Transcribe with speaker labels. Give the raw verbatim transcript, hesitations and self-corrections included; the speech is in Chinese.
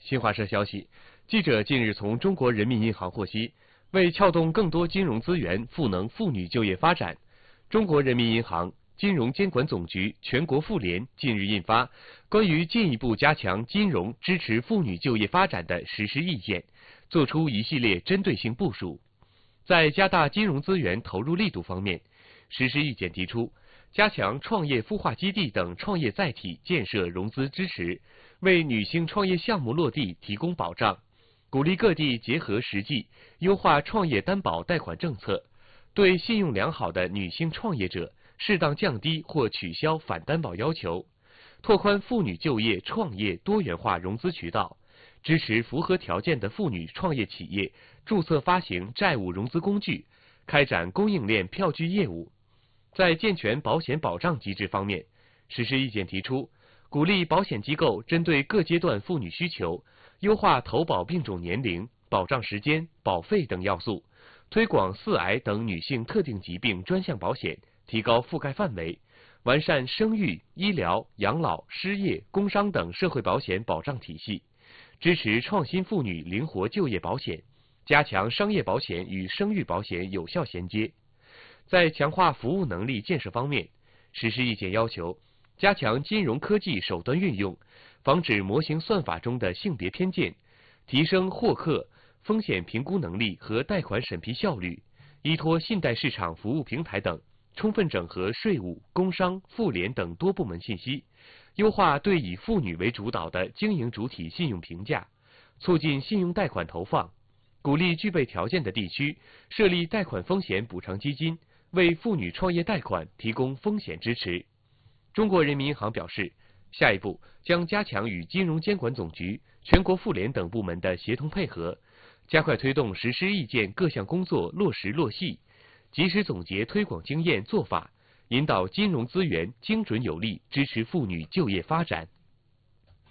Speaker 1: 新华社消息，记者近日从中国人民银行获悉，为撬动更多金融资源赋能妇女就业发展，中国人民银行、金融监管总局、全国妇联近日印发《关于进一步加强金融支持妇女就业发展的实施意见》，作出一系列针对性部署。在加大金融资源投入力度方面，实施意见提出，加强创业孵化基地等创业载体建设融资支持，为女性创业项目落地提供保障，鼓励各地结合实际，优化创业担保贷款政策，对信用良好的女性创业者适当降低或取消反担保要求，拓宽妇女就业创业多元化融资渠道，支持符合条件的妇女创业企业注册发行债务融资工具，开展供应链票据业务。在健全保险保障机制方面，实施意见提出，鼓励保险机构针对各阶段妇女需求，优化投保病种年龄、保障时间、保费等要素，推广四癌等女性特定疾病专项保险，提高覆盖范围，完善生育、医疗、养老、失业、工伤等社会保险保障体系，支持创新妇女灵活就业保险，加强商业保险与生育保险有效衔接。在强化服务能力建设方面，实施意见要求，加强金融科技手段运用，防止模型算法中的性别偏见，提升获客、风险评估能力和贷款审批效率，依托信贷市场服务平台等，充分整合税务、工商、妇联等多部门信息，优化对以妇女为主导的经营主体信用评价，促进信用贷款投放，鼓励具备条件的地区设立贷款风险补偿基金，为妇女创业贷款提供风险支持。中国人民银行表示，下一步将加强与金融监管总局、全国妇联等部门的协同配合，加快推动实施意见各项工作落实落细，及时总结推广经验做法，引导金融资源精准有力支持妇女就业发展。